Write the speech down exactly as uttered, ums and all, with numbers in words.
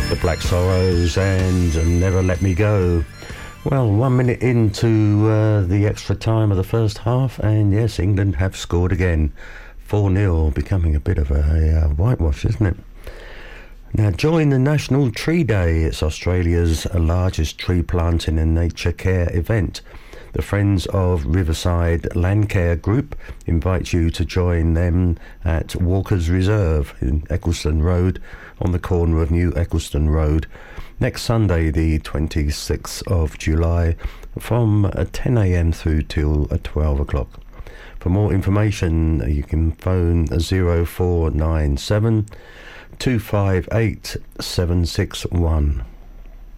The Black Sorrows and Never Let Me Go. Well, one minute into uh, the extra time of the first half, and yes, England have scored again. four nil, becoming a bit of a uh, whitewash, isn't it? Now, join the National Tree Day. It's Australia's largest tree planting and nature care event. The Friends of Riverside Landcare Group invite you to join them at Walker's Reserve in Eccleston Road, on the corner of New Eccleston Road, next Sunday the twenty-sixth of July from ten a m through till twelve o'clock. For more information you can phone zero four nine seven, two five eight, seven six one.